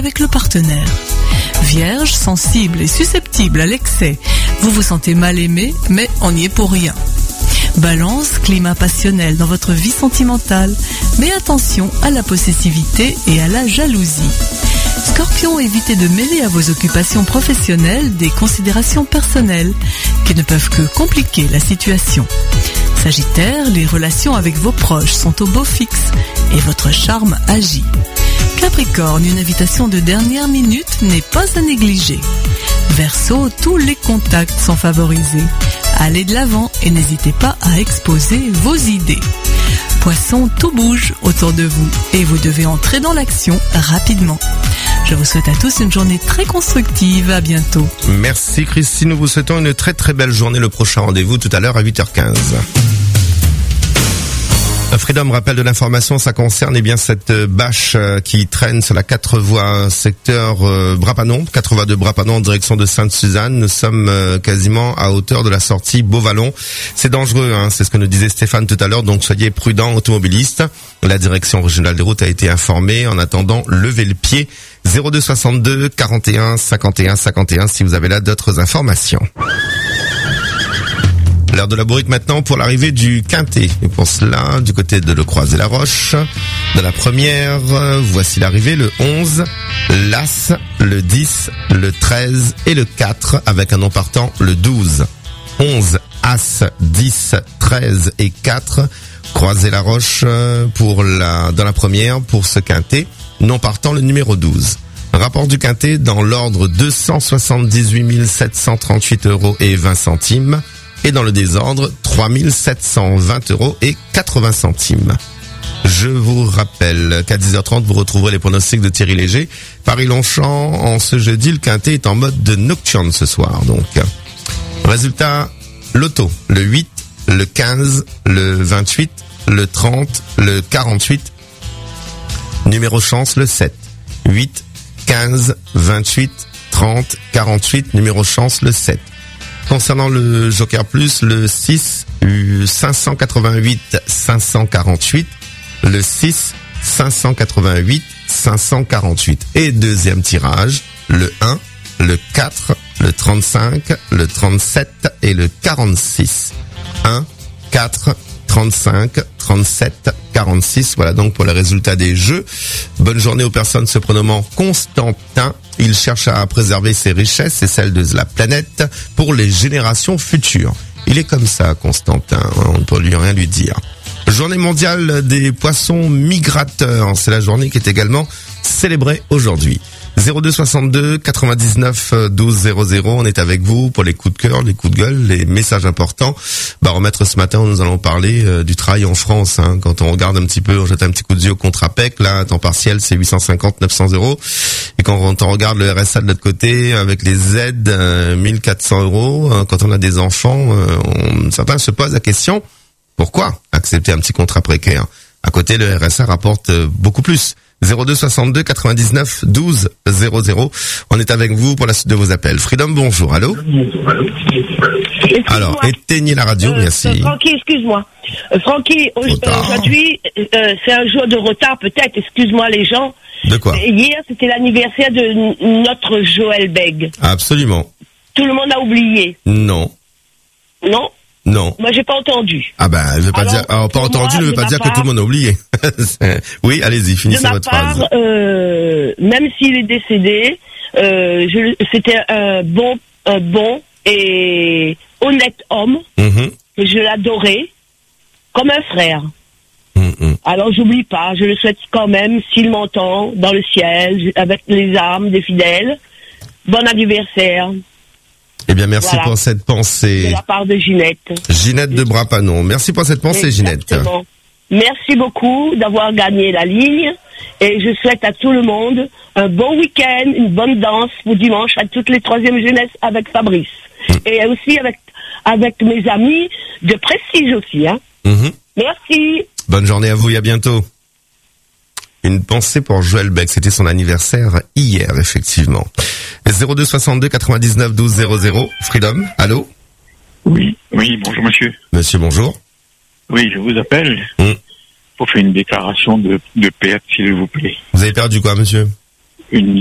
avec le partenaire. Vierge, sensible et susceptible à l'excès. Vous vous sentez mal aimé, mais on y est pour rien. Balance, climat passionnel dans votre vie sentimentale, mais attention à la possessivité et à la jalousie. Scorpion, évitez de mêler à vos occupations professionnelles des considérations personnelles qui ne peuvent que compliquer la situation. Sagittaire, les relations avec vos proches sont au beau fixe et votre charme agit. Capricorne, une invitation de dernière minute n'est pas à négliger. Verseau, tous les contacts sont favorisés. Allez de l'avant et n'hésitez pas à exposer vos idées. Poisson, tout bouge autour de vous et vous devez entrer dans l'action rapidement. Je vous souhaite à tous une journée très constructive. À bientôt. Merci Christine, nous vous souhaitons une très très belle journée. Le prochain rendez-vous tout à l'heure à 8h15. Freedom, rappel de l'information, ça concerne cette bâche qui traîne sur la 4 voies secteur Brapanon, 4 voies de Brapanon en direction de Sainte-Suzanne. Nous sommes quasiment à hauteur de la sortie Beauvallon. C'est dangereux, c'est ce que nous disait Stéphane tout à l'heure, donc soyez prudents automobilistes. La direction régionale des routes a été informée. En attendant, levez le pied. 02 62 41 51 51 si vous avez là d'autres informations. L'heure de la bourrique maintenant pour l'arrivée du Quintet. Et pour cela, du côté de Le Croix-et-la-Roche, dans la première, voici l'arrivée le 11, l'As, le 10, le 13 et le 4 avec un nom partant le 12. 11, As, 10, 13 et 4. Croix-et-la-Roche dans la première pour ce Quintet. Nom partant le numéro 12. Rapport du Quintet dans l'ordre 278 738 € et 20 centimes. Et dans le désordre, 3 720 € et 80 centimes. Je vous rappelle qu'à 10h30, vous retrouverez les pronostics de Thierry Léger. Paris-Longchamp, en ce jeudi, le Quintet est en mode de nocturne ce soir. Donc, résultat, loto, le 8, le 15, le 28, le 30, le 48. Numéro chance, le 7. 8, 15, 28, 30, 48. Numéro chance, le 7. Concernant le Joker Plus, le 6, 588, 548, le 6, 588, 548. Et deuxième tirage, le 1, le 4, le 35, le 37 et le 46. 1, 4, 35, 37, 46. Voilà donc pour les résultats des jeux. Bonne journée aux personnes se prénommant Constantin. Il cherche à préserver ses richesses et celles de la planète pour les générations futures. Il est comme ça, Constantin. On ne peut rien lui dire. Journée mondiale des poissons migrateurs. C'est la journée qui est également célébrée aujourd'hui. 02 62 99 12 00. On est avec vous pour les coups de cœur, les coups de gueule, les messages importants. Remettre ce matin, nous allons parler du travail en France. Quand on regarde un petit peu, on jette un petit coup d'œil au contrat PEC. Là, à temps partiel, c'est 850, 900 €. Et quand on regarde le RSA de l'autre côté, avec les aides, 1400 €. Quand on a des enfants, certains se posent la question, pourquoi accepter un petit contrat précaire? À côté, le RSA rapporte beaucoup plus. 02 62 99 12 00. On est avec vous pour la suite de vos appels. Freedom, bonjour. Allô? Alors, éteignez la radio, merci. Francky, excuse-moi. Francky, aujourd'hui, c'est un jour de retard peut-être, excuse-moi les gens. De quoi? Hier, c'était l'anniversaire de notre Joël Beg. Absolument. Tout le monde a oublié. Non. Non? Non. Moi, j'ai pas entendu. Je veux pas dire, pas entendu ne veut pas dire que tout le monde a oublié. Oui, allez-y, finissez votre phrase. Même s'il est décédé, c'était un bon et honnête homme. Que je l'adorais comme un frère. Alors, j'oublie pas, je le souhaite quand même, s'il m'entend, dans le ciel, avec les âmes des fidèles. Bon anniversaire. Eh bien, merci pour cette pensée. De la part de Ginette. Ginette de Brapanon. Merci pour cette pensée, Exactement. Ginette. Merci beaucoup d'avoir gagné la ligne. Et je souhaite à tout le monde un bon week-end, une bonne danse pour dimanche à toutes les 3e jeunesse avec Fabrice. Et aussi avec mes amis de Prestige aussi. Merci. Bonne journée à vous et à bientôt. Une pensée pour Joël Beck. C'était son anniversaire hier, effectivement. 02 62 99 12 00. Freedom, allô? Oui, bonjour monsieur. Monsieur, bonjour. Oui, je vous appelle pour faire une déclaration de perte, s'il vous plaît. Vous avez perdu quoi, monsieur? Une